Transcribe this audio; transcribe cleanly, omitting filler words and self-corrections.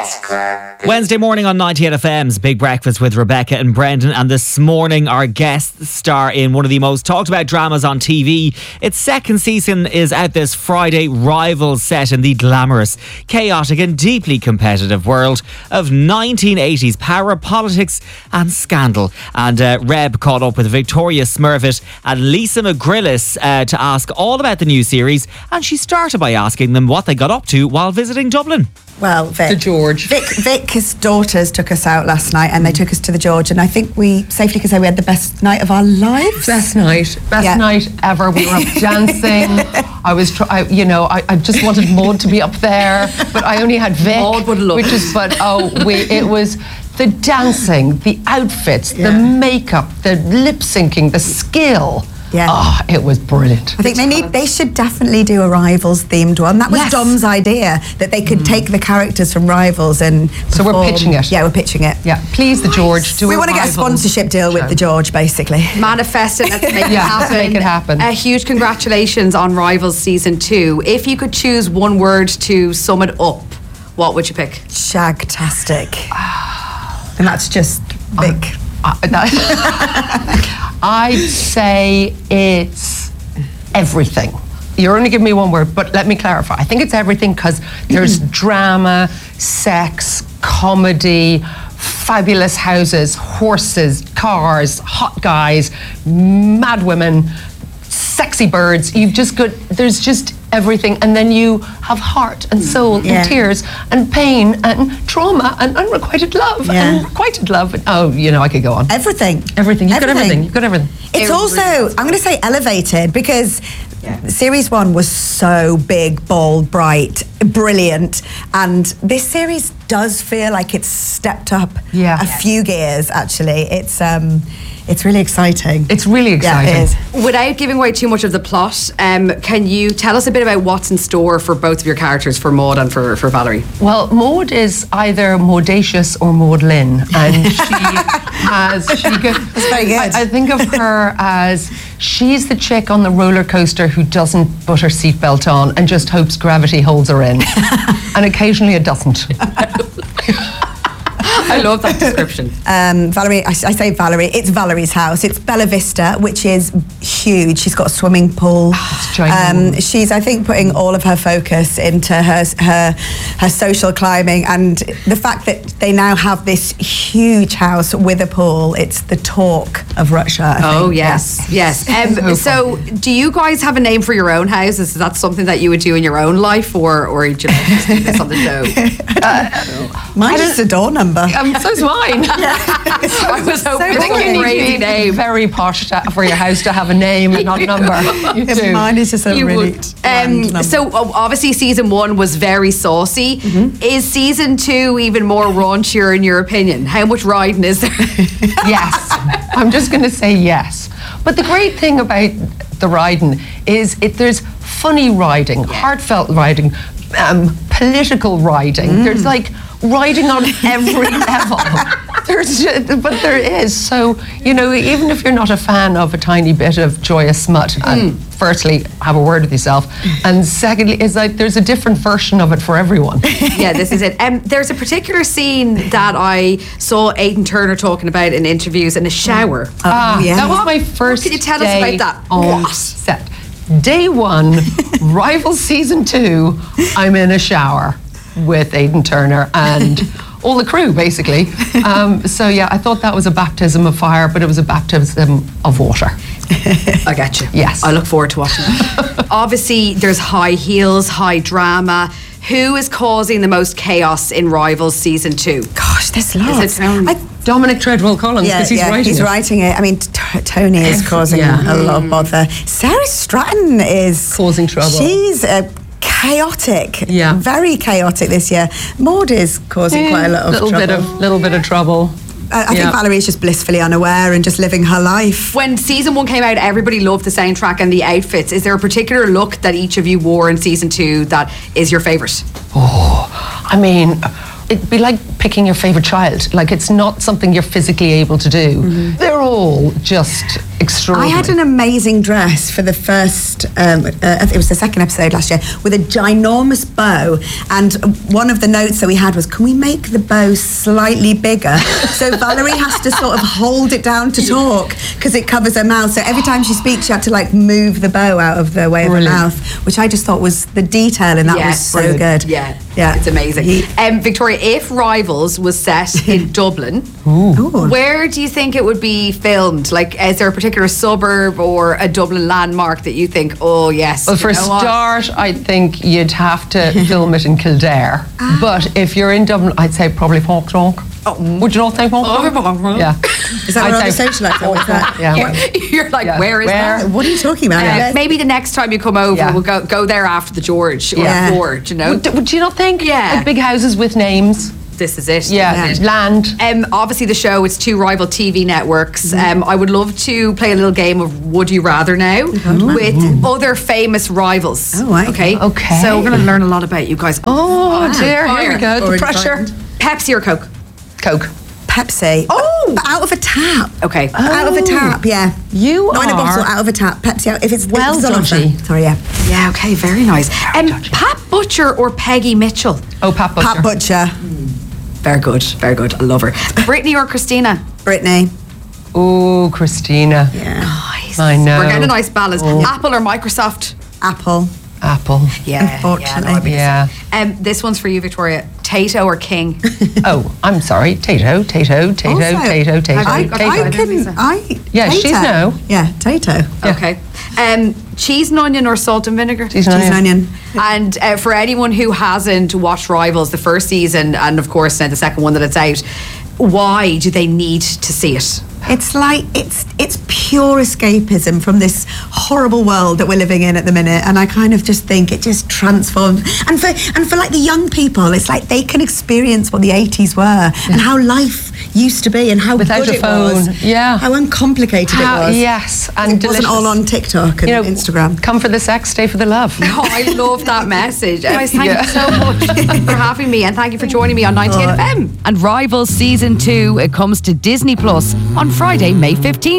Wednesday morning on 98 FM's Big Breakfast with Rebecca and Brendan, and this morning our guests star in one of the most talked about dramas on TV. Its second season is out this Friday. Rivals set in the glamorous, chaotic and deeply competitive world of 1980s power, politics and scandal. And Reb caught up with Victoria Smurfit and Lisa McGrillis to ask all about the new series, and she started by asking them what they got up to while visiting Dublin. Well, Vic. The George. Vic's daughters took us out last night and they took us to the George, and I think we safely can say we had the best night of our lives. Best night ever. We were up dancing. I just wanted Maud to be up there, but I only had Vic. Maud would love it was the dancing, the outfits, the makeup, the lip syncing, the skill. Yeah. Oh, it was brilliant. I think they should definitely do a Rivals themed one. That was Dom's idea, that they could take the characters from Rivals and perform. So we're pitching it. Yeah, we're pitching it. Yeah, please, the George. We want to get a sponsorship deal with the George, basically. Manifest it, let's make it happen. Let's make it happen. A huge congratulations on Rivals Season 2. If you could choose one word to sum it up, what would you pick? Shagtastic. And that's just Vic. I'd say it's everything. You're only giving me one word, but let me clarify. I think it's everything because there's drama, sex, comedy, fabulous houses, horses, cars, hot guys, mad women, sexy birds. There's just everything, and then you have heart and soul and tears and pain and trauma and unrequited love and requited love. And, I could go on. Everything. You've got everything. It's also, I'm going to say elevated, because Series 1 was so big, bold, bright, brilliant, and this series does feel like it's stepped up a few gears, actually. It's really exciting. It's really exciting. Yeah, it is. Without giving away too much of the plot, can you tell us a bit about what's in store for both of your characters, for Maud and for Valerie? Well, Maud is either Maudacious or Maudlin, and That's very good. I think of her as she's the chick on the roller coaster who doesn't put her seatbelt on and just hopes gravity holds her in, and occasionally it doesn't. I love that description. Valerie, I say Valerie, it's Valerie's house. It's Bella Vista, which is huge. She's got a swimming pool. She's, I think, putting all of her focus into her social climbing, and the fact that they now have this huge house with a pool. It's the talk of Russia, I think. Yes. So do you guys have a name for your own houses? Is that something that you would do in your own life, or do you just keep this on the show? Mine's just a door number. So's mine. I was hoping I think you need to be very posh for your house to have a name and not a number. You do. Mine is just a really number. So obviously season 1 was very saucy. Is season 2 even more raunchier in your opinion? How much riding is there? Yes. I'm just going to say yes. But the great thing about the riding is there's funny riding, heartfelt riding, political riding. There's like riding on every level. But there is. So, even if you're not a fan of a tiny bit of joyous smut, and firstly, have a word with yourself, and secondly, it's like there's a different version of it for everyone. Yeah, this is it. There's a particular scene that I saw Aidan Turner talking about in interviews in a shower. That was my first Can you tell us about that? On set. Day 1, Rivals Season 2, I'm in a shower with Aidan Turner and all the crew, basically. I thought that was a baptism of fire, but it was a baptism of water. I get you. Yes. I look forward to watching that. Obviously, there's high heels, high drama. Who is causing the most chaos in Rivals Season 2? Gosh, there's lots. Dominic Treadwell Collins, because he's writing it. I mean, Tony is causing a lot of bother. Sarah Stratton is causing trouble. She's chaotic, very chaotic this year. Maud is causing quite a lot of trouble. Little bit of trouble. I think Valerie is just blissfully unaware and just living her life. When season 1 came out, everybody loved the soundtrack and the outfits. Is there a particular look that each of you wore in season 2 that is your favourite? I mean, it'd be like picking your favourite child. Like, it's not something you're physically able to do. They're all just extraordinary. I had an amazing dress for the first, it was the second episode last year, with a ginormous bow. And one of the notes that we had was, can we make the bow slightly bigger? So Valerie has to sort of hold it down to talk because it covers her mouth. So every time she speaks, she had to like move the bow out of the way of her mouth, which I just thought was the detail in that was so good. Yeah, it's amazing. Victoria, if Rivals was set in Dublin, where do you think it would be filmed? Like, is there a particular suburb or a Dublin landmark that you think, oh yes? Well, for a start, I think you'd have to film it in Kildare. But if you're in Dublin, I'd say probably Portdock. Would you not say Portdock? Yeah. Is that where all the socialites are? What's that? Yeah. You're like, where is that? What are you talking about? Maybe the next time you come over, we'll go there after the George or the Ford, you know? Would you not think? Yeah. Like big houses with names. This is it. Yeah. Land. Obviously, the show, it's 2 rival TV networks. I would love to play a little game of Would You Rather now with other famous rivals. Oh, right. Okay. So we're going to learn a lot about you guys. Oh, dear. Here we go. The pressure. Pepsi or Coke? Coke. Pepsi. But out of a tap. Okay. Out of a tap, yeah. You Not in a are bottle, out of a tap. Pepsi out. If it's well if it's on offer. dodgy. Sorry, yeah. Yeah, okay, very nice. Pat Butcher or Peggy Mitchell? Oh, Pat Butcher. Pat Butcher. Very good, very good. I love her. Britney or Christina? Britney. Oh, Christina. Yeah. Nice. I know. We're getting a nice balance. Apple or Microsoft? Apple. Apple. Yeah. Unfortunately. Yeah. This one's for you, Victoria. Tato or King? Oh, I'm sorry. Tato. Also, Yeah, Tato. she's no. Yeah, Tato. Okay. Cheese and onion or salt and vinegar? Cheese and Cheese and onion. And for anyone who hasn't watched Rivals, the first season, and of course now the second one that it's out, why do they need to see it? It's like it's pure escapism from this horrible world that we're living in at the minute, and I kind of just think it just transforms. And for like the young people, it's like they can experience what the 80s were and how life used to be and how Without good a it phone. was. Yeah. How uncomplicated it was. Yes, and it wasn't all on TikTok and Instagram. Come for the sex, stay for the love. Oh, I love that message. Guys, thank you so much for having me, and thank you for joining me on 98 FM. And Rivals Season 2, it comes to Disney Plus on Friday, May 15th.